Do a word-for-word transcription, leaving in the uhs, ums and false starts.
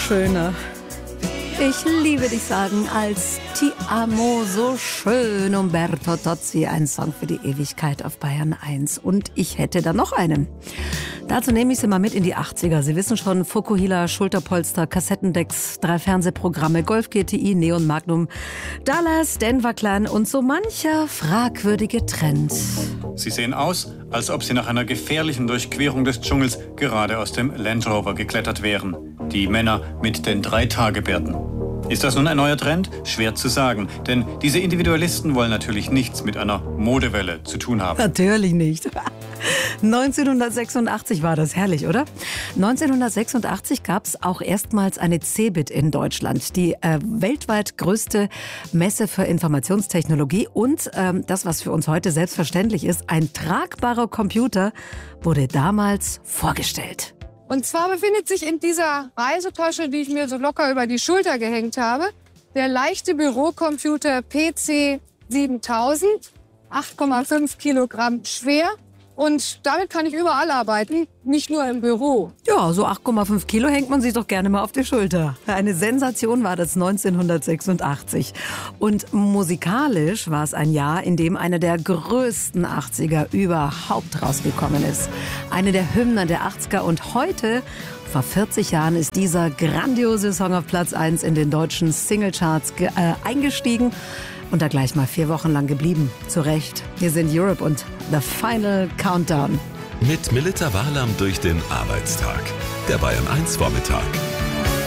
schöner. Ich liebe dich sagen als Ti amo so schön, Umberto Tozzi, ein Song für die Ewigkeit auf Bayern eins. Und ich hätte da noch einen. Dazu nehme ich Sie mal mit in die achtziger. Sie wissen schon, Fokuhila, Schulterpolster, Kassettendecks, drei Fernsehprogramme, Golf G T I, Neon Magnum, Dallas, Denver Clan und so mancher fragwürdige Trend. Sie sehen aus, als ob sie nach einer gefährlichen Durchquerung des Dschungels gerade aus dem Land Rover geklettert wären. Die Männer mit den Drei-Tage-Bärten. Ist das nun ein neuer Trend? Schwer zu sagen, denn diese Individualisten wollen natürlich nichts mit einer Modewelle zu tun haben. Natürlich nicht. neunzehnhundertsechsundachtzig war das, herrlich, oder? neunzehnhundertsechsundachtzig gab es auch erstmals eine CeBIT in Deutschland, die äh, weltweit größte Messe für Informationstechnologie und ähm, das, was für uns heute selbstverständlich ist, ein tragbarer Computer wurde damals vorgestellt. Und zwar befindet sich in dieser Reisetasche, die ich mir so locker über die Schulter gehängt habe, der leichte Bürocomputer P C siebentausend, acht Komma fünf Kilogramm schwer. Und damit kann ich überall arbeiten, nicht nur im Büro. Ja, so acht Komma fünf Kilo hängt man sich doch gerne mal auf die Schulter. Eine Sensation war das neunzehnhundertsechsundachtzig. Und musikalisch war es ein Jahr, in dem eine der größten achtziger überhaupt rausgekommen ist. Eine der Hymnen der achtziger. Und heute, vor vierzig Jahren, ist dieser grandiose Song auf Platz eins in den deutschen Singlecharts ge- äh, eingestiegen. Und da gleich mal vier Wochen lang geblieben. Zu Recht. Hier sind Europe und The Final Countdown. Mit Melita Wahrlam durch den Arbeitstag. Der Bayern eins Vormittag.